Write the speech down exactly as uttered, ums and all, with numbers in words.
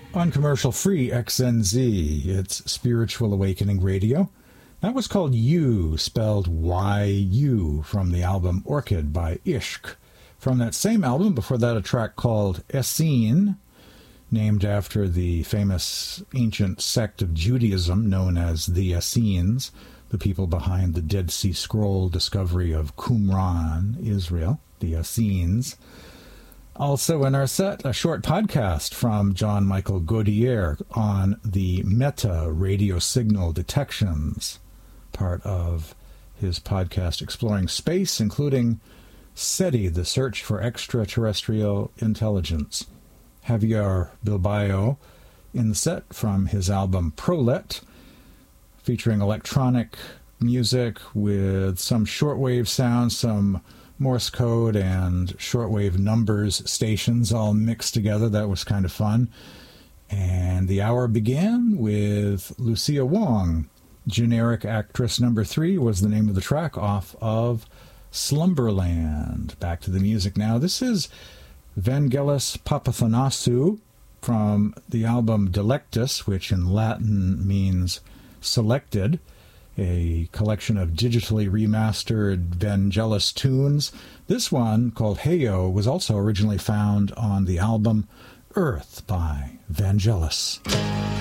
On commercial-free X N Z, it's Spiritual Awakening Radio. That was called You, spelled Y U, from the album Orchid by Ishq. From that same album, before that, a track called Essene, named after the famous ancient sect of Judaism known as the Essenes, the people behind the Dead Sea Scroll discovery of Qumran, Israel, the Essenes. Also in our set, a short podcast from John Michael Gaudier on the Meta radio signal detections, part of his podcast Exploring Space, including SETI, the search for extraterrestrial intelligence. Javier Bilbao in the set from his album Prolet, featuring electronic music with some shortwave sounds, some Morse code and shortwave numbers stations all mixed together. That was kind of fun. And the hour began with Lucia Wong. Generic Actress Number Three was the name of the track off of Slumberland. Back to the music now. This is Vangelis Papathanassou from the album Delectus, which in Latin means selected, a collection of digitally remastered Vangelis tunes. This one, called Heyo, was also originally found on the album Earth by Vangelis.